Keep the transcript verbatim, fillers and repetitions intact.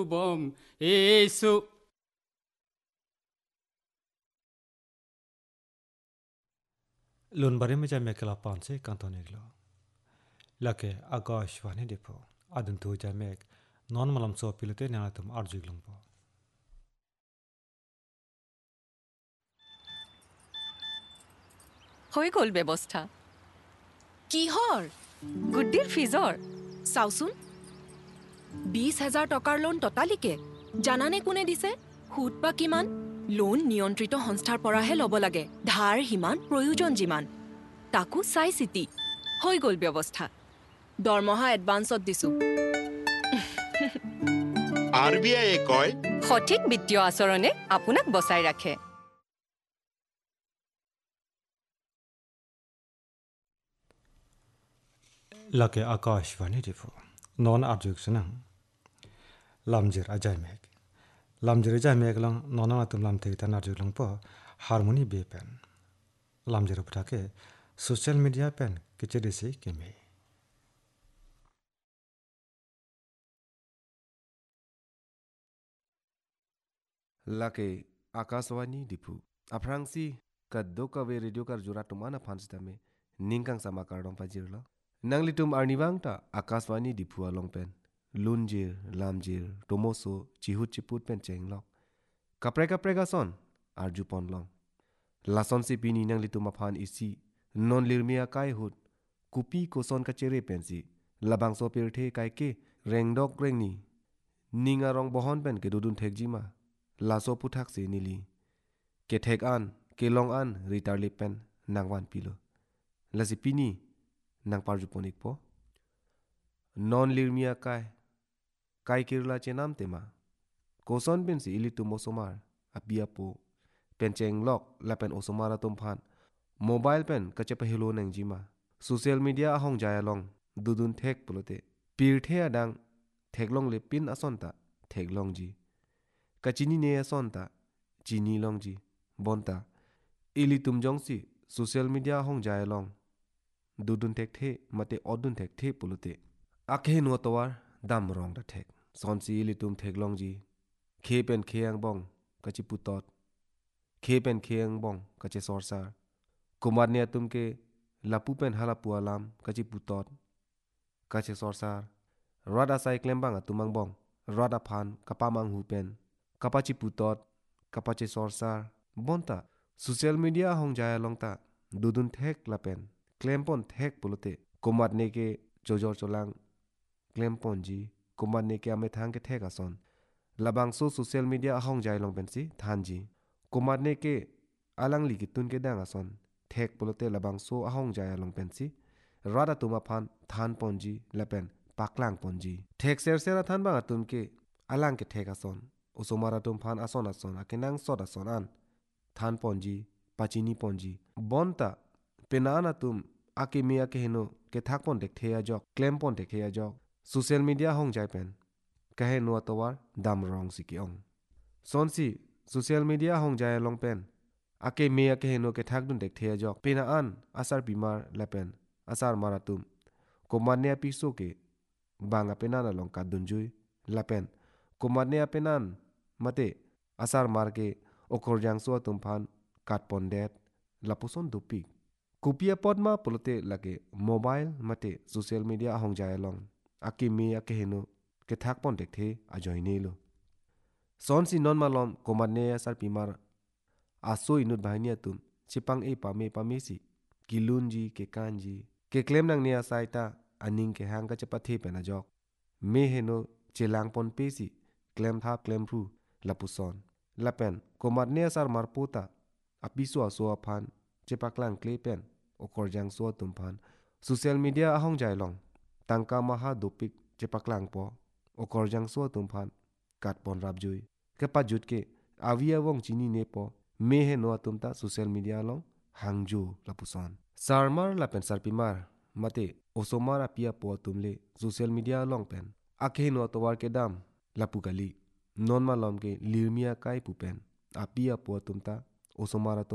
bom Yesu loan बारे में जा मेकला पान से कांतोने गलो लके आकाश वाने डिपो आदन तो जा मेक नॉन मलम सो पिलते न्याला तुम अर्जुग लंपो হৈ গ'ল ব্যৱস্থা কিহৰ গুড্ডিৰ ফিজৰ চাওচোন বিশ হাজাৰ টকাৰ লোন টটালিকে জানানে কোনে দিছে সুদ বা কিমান লোন নিয়ন্ত্ৰিত সংস্থাৰ পৰাহে ল'ব লাগে ধাৰ হিমান প্ৰয়োজন যিমান তাকো চাই চিতি হৈ গ'ল ব্যৱস্থা দৰমহা এডভান্সত দিছো আৰ বি আই এ কয় সঠিক বিত্তীয় আচৰণে আপোনাক বচাই ৰাখে लके आकाश वाने डिपो नॉन अर्जुग सना लामजिर अजाय मेक लामजिर अजाय मेक लंग नॉन तुम लाम थे तना अर्जुग लंग पो हारमोनी बे पेन लामजिर उठा के सोशल मीडिया पेन किचड़े से केमे लके आकाशवाणी डिपु अफ्रांसी कद्दो कवे रेडियो कर जुरा तुमाना फांसता में निंकांग sama kardong pajirlo nangli tum arnibang ta Akashvani Diphu along pen lunjir lamjir tomoso chihut chiput pen chenglok kapre kapre ga son arju ponlong lason si pini nangli tum aphan isi non lirmia kai hut kupi ko son ka chere pensi labang so pirthe kai ke rengdok rengni ninga rong bohon pen ke dudun thekjima laso puthak se nili ke thek an ke long an ritar lipen nangwan pilo lazipini nang parjuponik po non lirmia kai kai kirla chenam tema koson ben si ilitu mosomar apia po pencheng lok lapen osomara tumphan mobile pen kachepa hilo nang jima social media ahong jaya long dudun thek pulote pirthe adang theklong le pin asonta theklong ji kachini ne asonta chini long ji bonta ili tumjong si social media hong jaya long dudun thek the mate odun thek the pulote akhe no towar dam rong da thek son si ili tum theklong ji khe pen kheang bong kachi putot khe pen kheang bong kache sorsar kumar ne tum ke lapu pen halapu alam kachi putot kache sorsar rada sai klembang atumang bong rada phan kapamang hu pen kapachi putot kapache sorsar bonta social media hong jaya longta dudun thek lapen klempon thek pulote kumar ne ke jojor cholang klempon ji kumar ne ke ame thang ke thek ason labang so social media hong jaya long pen si than ji kumar ne ke alang li ki tun ke dang ason thek pulote labang so ahong jaya long pen si rada tuma phan than ponji lapen paklang ponji thek ser ser than bang atum ke alang ke thek ason osomara tum phan ason ason akenang sod ason an than ponji pachini ponji bonta penana tum ake me ake heno ke thak pon dek theya jok claim pon dek theya jok social media hong jai pen kahe no towar dam rong siki ong sonsi social media hong jai long pen ake me ake heno ke thak dun dek theya jok pena an asar bimar lapen asar maratum komane apiso ke banga penana long ka dunjui lapen komane apenan mate asar marke okor jang so tumphan kat pondet lapuson dupik kupia podma polote lage mobile mate social media hong jaya long aki me ake heno ke thak pon dek the ajoi nelo son si non malom komane asar pimar aso inut bahania tum chipang e pame pame si kilunji ke kanji ke claim nang ne asaita aning ke hang ka chapathe pena jok me heno chelang pon pesi claim tha claim ru lapuson lapen komar ne asar marpota apiso aso aphan chepaklang klepen okor jang so tumphan social media ahong jai long tangka maha dopik chepaklang po okor jang so tumphan kat pon rabjui ke pajut ke avia wong chini ne po me he no tumta social media long hangju lapuson sarmar lapen sarpimar mate osomar apia po tumle social media long pen akhe no towar ke dam lapugali non malom ke lirmia kai pupen apia po tumta osomara